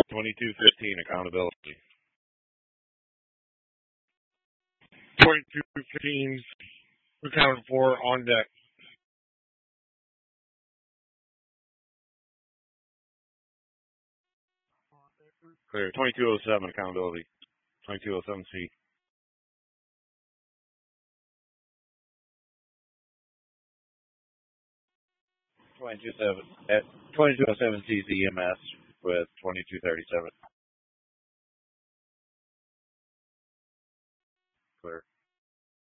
2215 accountability. 2215 accounted for on deck. Clear. 2207 accountability. 2207C. 2207 CCMS with 2237. Clear.